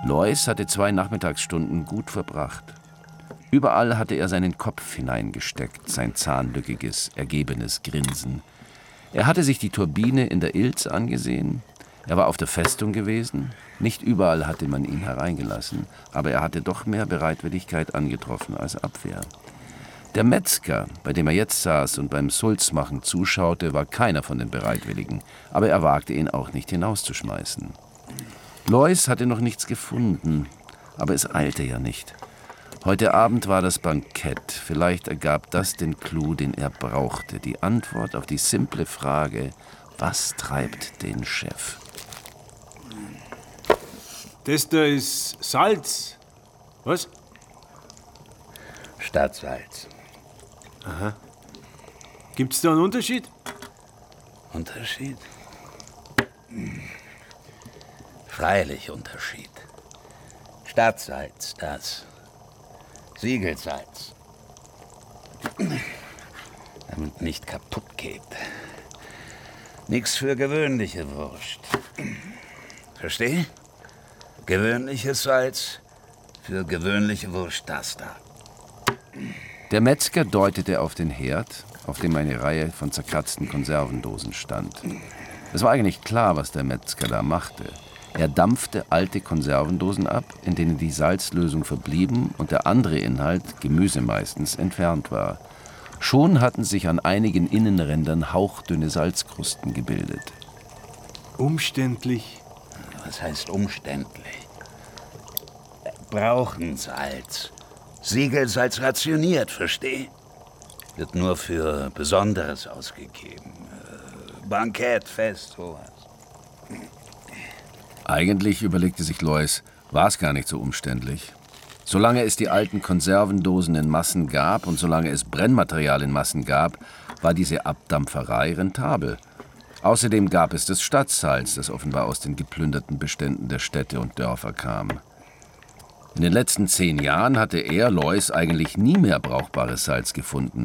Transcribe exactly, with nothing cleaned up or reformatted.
Lois hatte zwei Nachmittagsstunden gut verbracht. Überall hatte er seinen Kopf hineingesteckt, sein zahnlückiges, ergebenes Grinsen. Er hatte sich die Turbine in der Ilz angesehen. Er war auf der Festung gewesen. Nicht überall hatte man ihn hereingelassen, aber er hatte doch mehr Bereitwilligkeit angetroffen als Abwehr. Der Metzger, bei dem er jetzt saß und beim Sulzmachen zuschaute, war keiner von den Bereitwilligen, aber er wagte ihn auch nicht hinauszuschmeißen. Lois hatte noch nichts gefunden, aber es eilte ja nicht. Heute Abend war das Bankett. Vielleicht ergab das den Clou, den er brauchte. Die Antwort auf die simple Frage, was treibt den Chef? Das da ist Salz. Was? Stadtsalz. Aha. Gibt's da einen Unterschied? Unterschied? Hm. Freilich Unterschied. Stadtsalz, das. Siegelsalz. Damit nicht kaputt geht. Nix für gewöhnliche Wurst. Versteh? Gewöhnliches Salz für gewöhnliche Wurst, das da. Der Metzger deutete auf den Herd, auf dem eine Reihe von zerkratzten Konservendosen stand. Es war eigentlich klar, was der Metzger da machte. Er dampfte alte Konservendosen ab, in denen die Salzlösung verblieben und der andere Inhalt, Gemüse meistens, entfernt war. Schon hatten sich an einigen Innenrändern hauchdünne Salzkrusten gebildet. Umständlich. Was heißt umständlich? Brauchen Salz. Siegelsalz rationiert, versteh? Wird nur für Besonderes ausgegeben. Äh, Bankett, Fest, sowas. Eigentlich, überlegte sich Lois, war es gar nicht so umständlich. Solange es die alten Konservendosen in Massen gab und solange es Brennmaterial in Massen gab, war diese Abdampferei rentabel. Außerdem gab es das Stadtsalz, das offenbar aus den geplünderten Beständen der Städte und Dörfer kam. In den letzten zehn Jahren hatte er, Lois, eigentlich nie mehr brauchbares Salz gefunden.